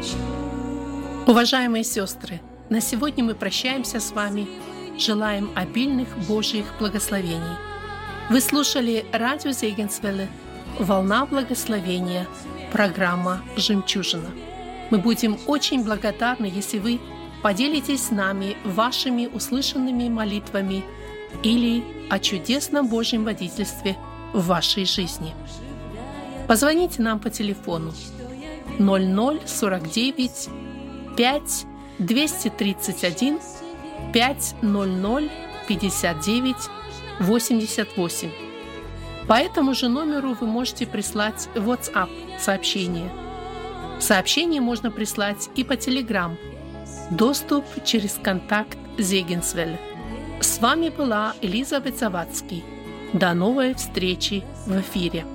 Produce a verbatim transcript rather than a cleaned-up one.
Уважаемые сестры, на сегодня мы прощаемся с вами, желаем обильных Божьих благословений. Вы слушали радио Зегенсвелле «Волна благословения», программа «Жемчужина». Мы будем очень благодарны, если вы поделитесь с нами вашими услышанными молитвами или о чудесном Божьем водительстве в вашей жизни. Позвоните нам по телефону ноль ноль сорок девять пять двести тридцать один пять ноль ноль пятьдесят девять восемьдесят восемь. По этому же номеру вы можете прислать WhatsApp сообщение. Сообщение можно прислать и по Telegram. Доступ через контакт Зегенсвелле. С вами была Элизабет Завадский. До новой встречи в эфире.